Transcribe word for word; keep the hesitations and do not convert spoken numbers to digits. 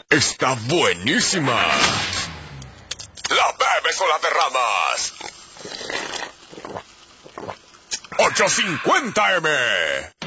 está buenísima. La bebes o la derramas. ochocientos cincuenta eme.